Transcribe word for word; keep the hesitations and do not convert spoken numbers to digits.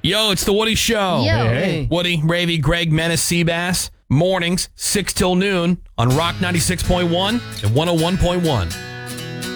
Yo, it's the Woody Show. Yo. Hey. Woody, Ravy, Greg, Menace, Seabass. Mornings, six till noon on Rock ninety-six point one and one oh one point one.